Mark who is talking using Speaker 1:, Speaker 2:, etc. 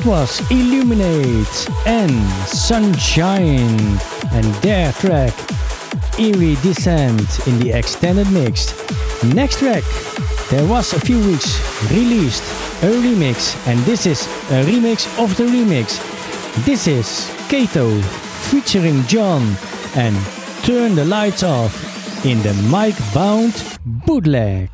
Speaker 1: That was Illuminate and Sunshine and their track Iridescent in the extended mix. Next track, there was a few weeks released a remix, and this is a remix of the remix. This is Kato featuring John and Turn the Lights Off in the Mike Bound bootleg.